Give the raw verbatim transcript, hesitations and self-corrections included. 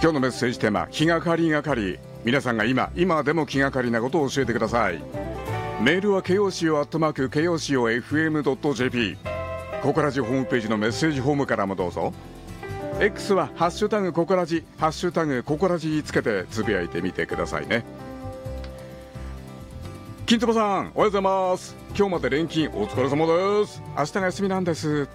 今日のメッセージテーマ、気がかりがかり。皆さんが今今でも気がかりなことを教えてください。メールは ケーオーシーオー アットマーク ケーオーシーオーエフエムドットジェーピー、 ココラジホームページのメッセージフォームからもどうぞ。 X はハッシュタグココラジ、ハッシュタグココラジつけてつぶやいてみてくださいね。金坪さん、おはようございます。今日まで連勤お疲れ様です。明日が休みなんです。